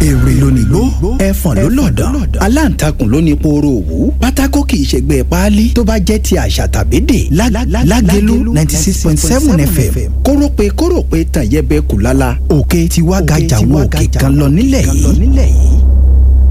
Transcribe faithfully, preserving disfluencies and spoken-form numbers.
èrè lónìgbó ẹfọ̀n ló lọ̀dàn aláǹtakùn ló ní pooro òwú pátákó kì í ṣègbè páálí tó bá jẹ́ ti àṣà tàbédè lágẹ̀lú ninety six point seven fm kórópè kórópè tàn yẹbẹ kù lálá òkè tiwa gàjà wo òkè kan lọ nílẹ̀ yìí.